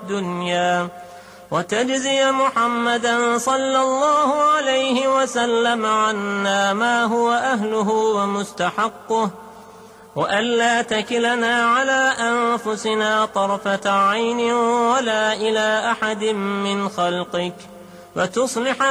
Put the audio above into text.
الدنيا، وتجزي محمدا صلى الله عليه وسلم عنا ما هو أهله ومستحقه، وألا تكلنا على أنفسنا طرفة عين ولا إلى أحد من خلقك، وتصلح